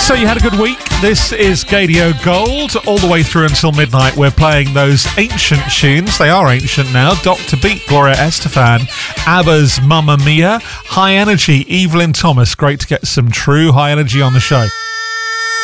So you had a good week. This is Gadio Gold. All the way through until midnight, we're playing those ancient tunes. They are ancient now. Dr. Beat, Gloria Estefan, ABBA's Mamma Mia, High Energy, Evelyn Thomas. Great to get some true high energy on the show.